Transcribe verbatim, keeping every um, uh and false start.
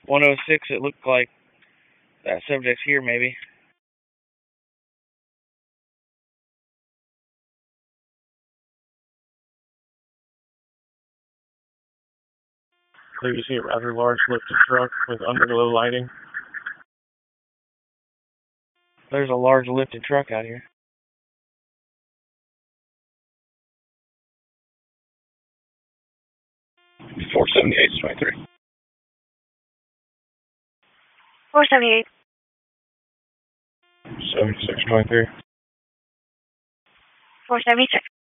one oh six, it looked like that subject's here, maybe. So you see a rather large lifted truck with underglow lighting. There's a large lifted truck out here. four seventy-eight, twenty-three. four seventy-eight. seventy-six twenty-three. four seventy-six.